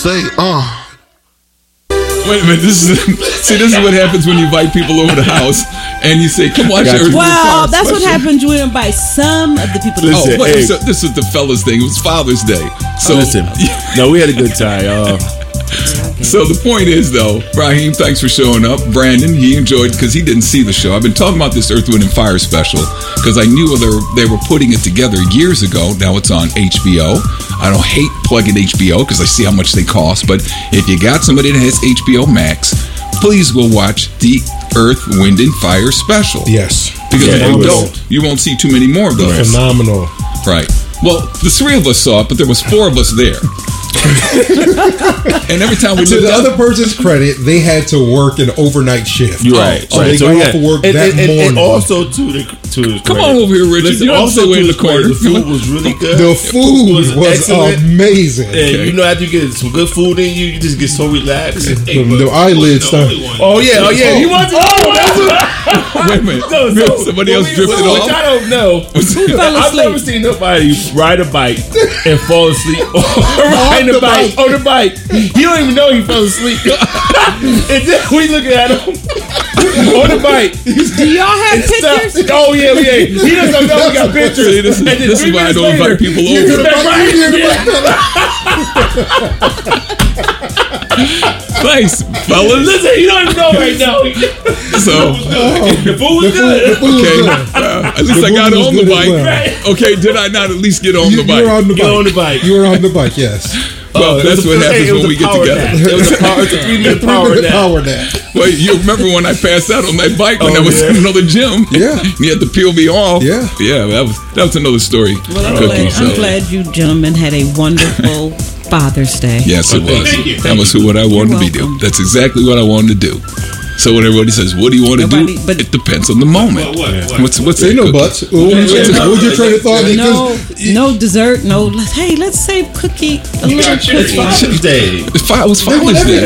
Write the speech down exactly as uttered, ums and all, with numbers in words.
Say, uh. Wait a minute. This is see. This is what happens when you invite people over the house and you say, "Come watch Earth, Wind, Well, Fire that's special." what happens when you invite some of the people. Oh, Listen, wait, hey. so this is the fellas thing. It was Father's Day. So Listen, no, we had a good time. Uh, So the point is, though, Raheem, thanks for showing up. Brandon, he enjoyed because he didn't see the show. I've been talking about this Earth, Wind, and Fire special because I knew they were, they were putting it together years ago. Now it's on H B O. I don't hate plugging H B O because I see how much they cost. But if you got somebody that has H B O Max, please go watch the Earth, Wind, and Fire special. Yes. Because Yeah, if you it was- don't, you won't see too many more of those. Phenomenal. Right. Well, the three of us saw it, but there was four of us there. And every time we To looked the up, other person's credit, they had to work an overnight shift. You're right. So right. they So got yeah. off of work and, that and, and, morning. and also to the to his come credit. on over here, Richard. Listen, You don't also stay to way in the his credit, corner. the food was really good. The food was excellent. amazing. And Okay. you know, after you get some good food in you, you just get so relaxed. The, the eyelids start. Oh yeah, oh yeah. He wants to. Oh, that's what. Wait a minute. No, so, Somebody else what we- drifted what off. I don't know. fell I've asleep. never seen nobody ride a bike and fall asleep or ride the a bike bike. on the bike. He don't even know he fell asleep. And then we looking at him on the bike. Do y'all have And pictures? stuff. Oh yeah, yeah. He doesn't know we got pictures. See, this is- And then this is three why I minutes don't invite later, people you over. come back right Thanks, fellas. Listen, you don't even know right now. So, The food was good. okay. Uh, at least The I got food was on the good as bike. well. Okay, did I not at least get on You, the you bike? were on the Get bike. on the bike. You were on the bike. Yes. Well, It that's was a- what hey, happens it was when a we get power together. nap. It was a power. It's a three minute power Three-minute nap. power nap. Well, you remember when I passed out on that bike when Oh, I was yeah. in another gym? Yeah. You had to peel me off. Yeah. Yeah, that was that was another story. Well, I'm, Cookie, glad, I'm so. glad you gentlemen had a wonderful Father's Day. Yes, it was. Thank you. That was who what I wanted to be You're do. welcome. That's exactly what I wanted to do. So when everybody says, "What do you want to Nobody- do?" but- it depends on the moment. What, what, what? What's what's Say that, no Cookie? buts. What was your, what was your train of thought? No, Because no dessert. No. Hey, let's save Cookie a You little. got your Father's Day. It's fi- it was Father's Day.